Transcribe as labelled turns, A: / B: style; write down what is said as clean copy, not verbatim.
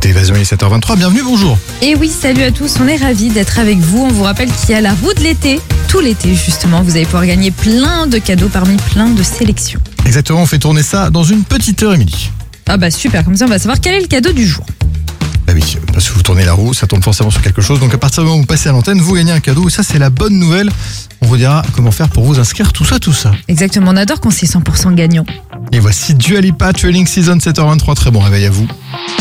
A: écoutez Évasion, il est 7h23, bienvenue, bonjour.
B: Et oui, salut à tous, on est ravis d'être avec vous. On vous rappelle qu'il y a la roue de l'été, tout l'été justement. Vous allez pouvoir gagner plein de cadeaux parmi plein de sélections.
A: Exactement, on fait tourner ça dans une petite heure, Émilie.
B: Ah bah super, comme ça on va savoir quel est le cadeau du jour.
A: Bah oui, parce que vous tournez la roue, ça tourne forcément sur quelque chose. Donc à partir du moment où vous passez à l'antenne, vous gagnez un cadeau. Et ça, c'est la bonne nouvelle. On vous dira comment faire pour vous inscrire, tout ça.
B: Exactement, on adore quand c'est 100% gagnant.
A: Et voici Dua Lipa, Trailing Season 7h23. Très bon réveil à vous.